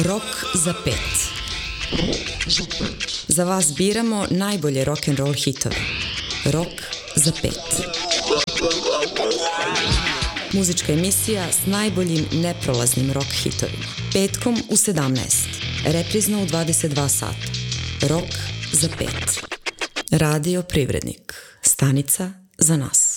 Rok za pet. Za vas biramo najbolje rock'n'roll hitove. Rok za pet. Muzička emisija s najboljim neprolaznim rock hitovima. Petkom u 17. Reprizno u 22 sata. Rok za pet. Radio Privrednik. Stanica za nas.